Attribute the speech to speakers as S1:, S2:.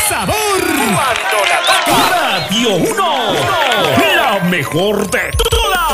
S1: sabor.
S2: Cuando la toca
S1: Radio 1, la mejor de todas.